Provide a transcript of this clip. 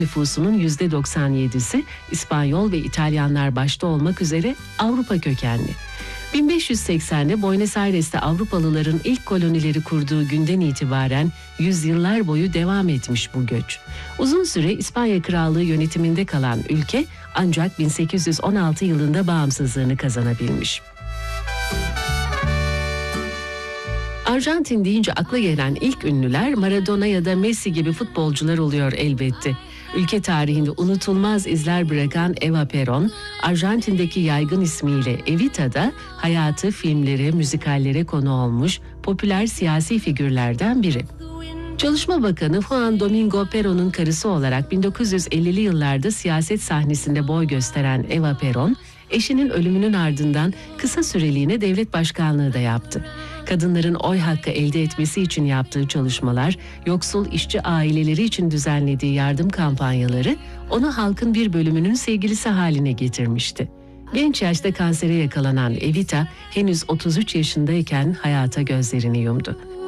Nüfusunun %97'si İspanyol ve İtalyanlar başta olmak üzere Avrupa kökenli. 1580'de Buenos Aires'te Avrupalıların ilk kolonileri kurduğu günden itibaren yüzyıllar boyu devam etmiş bu göç. Uzun süre İspanya Krallığı yönetiminde kalan ülke ancak 1816 yılında bağımsızlığını kazanabilmiş. Arjantin deyince akla gelen ilk ünlüler Maradona ya da Messi gibi futbolcular oluyor elbette. Ülke tarihinde unutulmaz izler bırakan Eva Perón, Arjantin'deki yaygın ismiyle Evita'da hayatı filmlere, müzikallere konu olmuş popüler siyasi figürlerden biri. Çalışma Bakanı Juan Domingo Perón'un karısı olarak 1950'li yıllarda siyaset sahnesinde boy gösteren Eva Perón, eşinin ölümünün ardından kısa süreliğine devlet başkanlığı da yaptı. Kadınların oy hakkı elde etmesi için yaptığı çalışmalar, yoksul işçi aileleri için düzenlediği yardım kampanyaları onu halkın bir bölümünün sevgilisi haline getirmişti. Genç yaşta kansere yakalanan Evita henüz 33 yaşındayken hayata gözlerini yumdu.